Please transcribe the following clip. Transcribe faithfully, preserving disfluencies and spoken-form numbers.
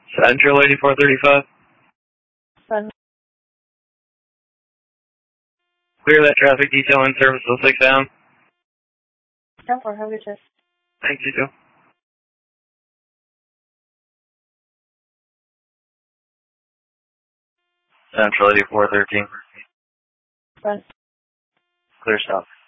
Central eighty-four thirty-five. Sun. Clear that traffic detail in service till six a m. ten four, have a good shift. Thank you, too. Central eighty-four thirteen. Sun. Clear stop.